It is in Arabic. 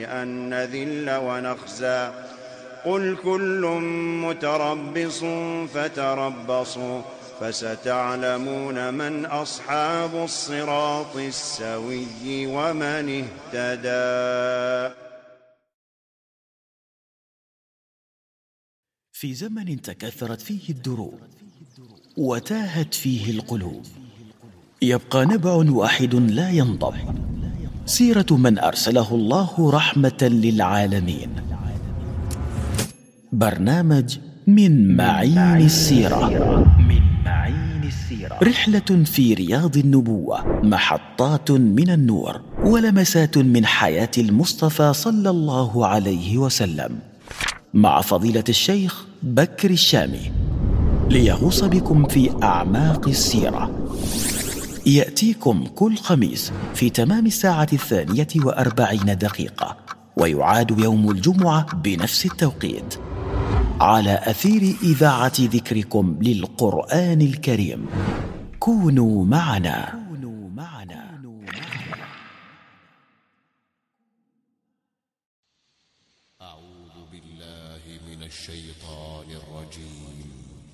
أن نذل ونخزى قل كل متربص فتربصوا فستعلمون من أصحاب الصراط السوي ومن اهتدى. في زمن تكاثرت فيه الدروب وتاهت فيه القلوب، يبقى نبع واحد لا ينضب، سيرة من أرسله الله رحمة للعالمين. برنامج من معين السيرة، رحلة في رياض النبوة، محطات من النور ولمسات من حياة المصطفى صلى الله عليه وسلم، مع فضيلة الشيخ بكر الشامي، ليغوص بكم في أعماق السيرة. يأتيكم كل خميس في تمام 2:40 ويعاد يوم الجمعة بنفس التوقيت، على أثير إذاعة ذكركم للقرآن الكريم. كونوا معنا. أعوذ بالله من الشيطان الرجيم.